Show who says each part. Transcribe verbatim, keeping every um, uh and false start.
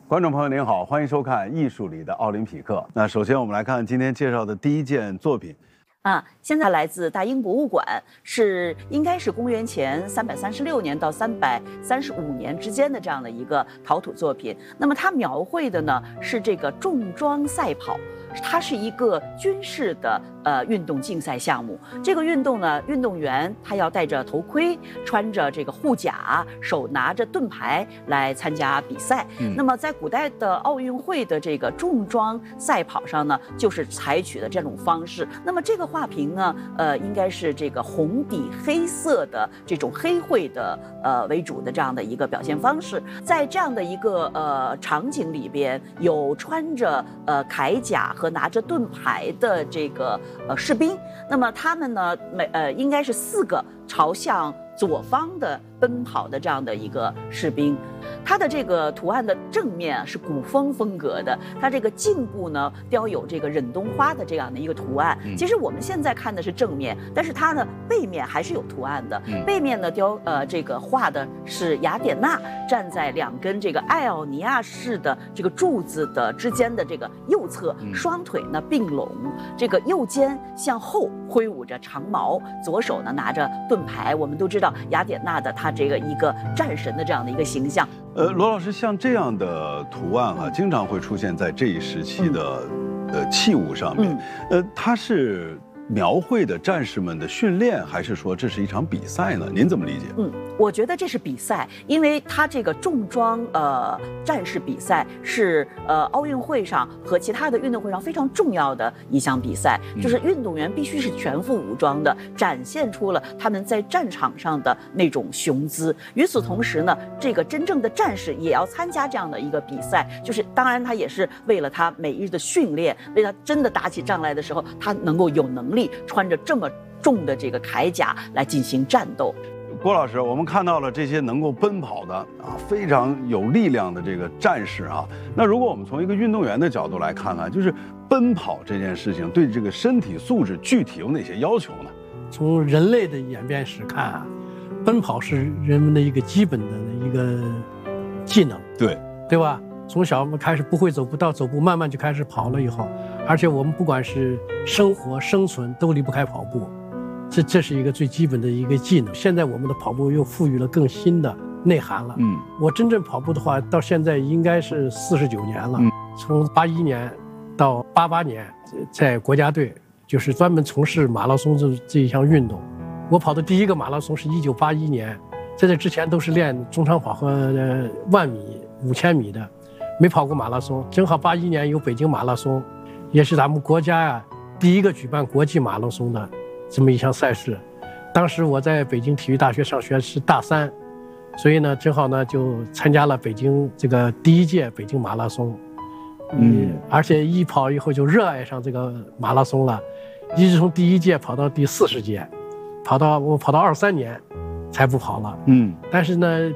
Speaker 1: 观众朋友您好，欢迎收看《艺术里的奥林匹克》。那首先我们来看今天介绍的第一件作品。
Speaker 2: 啊，现在来自大英博物馆，是应该是公元前三百三十六年到三百三十五年之间的这样的一个陶土作品。那么它描绘的呢是这个重装赛跑。它是一个军事的呃运动竞赛项目。这个运动呢，运动员他要戴着头盔，穿着这个护甲，手拿着盾牌来参加比赛。嗯、那么在古代的奥运会的这个重装赛跑上呢，就是采取的这种方式。那么这个画屏呢，呃，应该是这个红底黑色的这种黑绘的呃为主的这样的一个表现方式。在这样的一个呃场景里边，有穿着呃铠甲和拿着盾牌的这个呃士兵，那么他们呢，每呃应该是四个朝向左方的奔跑的这样的一个士兵。它的这个图案的正面是古风风格的，它这个颈部呢雕有这个忍冬花的这样的一个图案。其实我们现在看的是正面，但是它呢背面还是有图案的。背面呢雕呃这个画的是雅典娜站在两根这个爱奥尼亚式的这个柱子的之间的这个右侧，双腿呢并拢，这个右肩向后挥舞着长矛，左手呢拿着盾牌。我们都知道雅典娜的她这个一个战神的这样的一个形象。
Speaker 1: 呃，罗老师，像这样的图案啊，经常会出现在这一时期的、嗯、呃器物上面。嗯、呃，它是描绘的战士们的训练，还是说这是一场比赛呢？您怎么理解？
Speaker 2: 嗯，我觉得这是比赛，因为它这个重装呃战士比赛是呃奥运会上和其他的运动会上非常重要的一项比赛，就是运动员必须是全副武装的，展现出了他们在战场上的那种雄姿。与此同时呢，这个真正的战士也要参加这样的一个比赛，就是当然他也是为了他每日的训练，为了真的打起仗来的时候，他能够有能力穿着这么重的这个铠甲来进行战斗。
Speaker 1: 郭老师，我们看到了这些能够奔跑的啊，非常有力量的这个战士啊。那如果我们从一个运动员的角度来看看，就是奔跑这件事情对这个身体素质具体有哪些要求呢？
Speaker 3: 从人类的演变史看啊，奔跑是人们的一个基本的一个技能，
Speaker 1: 对
Speaker 3: 对吧？从小我们开始不会走步到走步，慢慢就开始跑了以后，而且我们不管是生活生存都离不开跑步。这这是一个最基本的一个技能。现在我们的跑步又赋予了更新的内涵了。嗯，我真正跑步的话，到现在应该是四十九年了。嗯，从八一年到八八年，在国家队就是专门从事马拉松这这一项运动。我跑的第一个马拉松是一九八一年，在这之前都是练中长跑和呃万米、五千米的，没跑过马拉松。正好八一年有北京马拉松，也是咱们国家啊第一个举办国际马拉松的这么一项赛事。当时我在北京体育大学上学是大三，所以呢正好呢就参加了北京这个第一届北京马拉松。嗯，而且一跑以后就热爱上这个马拉松了，一直从第一届跑到第四十届，跑到我跑到二三年才不跑了。嗯，但是呢